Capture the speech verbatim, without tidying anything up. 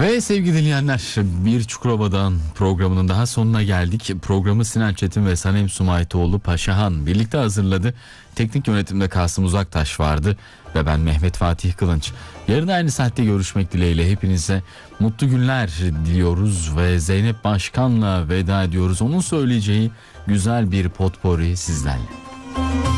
Ve sevgili dinleyenler, bir Çukurova'dan programının daha sonuna geldik. Programı Sinan Çetin ve Sanem Sumaytoğlu Paşahan birlikte hazırladı. Teknik yönetimde Kasım Uzaktaş vardı ve ben Mehmet Fatih Kılınç. Yarın aynı saatte görüşmek dileğiyle hepinize mutlu günler diliyoruz ve Zeynep Başkan'la veda ediyoruz. Onun söyleyeceği güzel bir potpourri sizlerle.